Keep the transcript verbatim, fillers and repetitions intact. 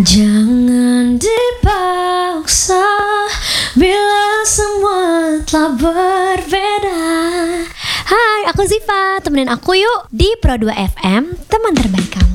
Jangan dipaksa bila semua telah berbeda. Hai, aku Ziva, temenin aku yuk di Pro dua F M, teman terbaik kamu.